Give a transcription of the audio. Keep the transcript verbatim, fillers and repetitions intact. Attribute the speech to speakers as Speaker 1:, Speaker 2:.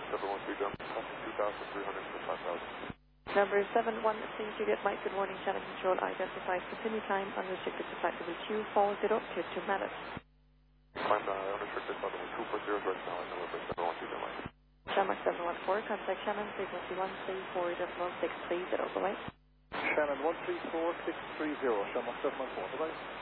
Speaker 1: seven one three, German, two thousand three hundred to five thousand.
Speaker 2: Number seven one three, Juliet Mike, good morning, channel control identified, continue climb, unrestricted to flight level two four zero, clear to Mallet.
Speaker 1: Climb uh, unrestricted flight level two four zero right now, and November seven one three, German.
Speaker 2: Shamrock seven one four, contact Shannon, frequency one three four point one six three zero, bye-bye.
Speaker 3: Shannon one three four six three zero, Shamrock seven one four, bye-bye.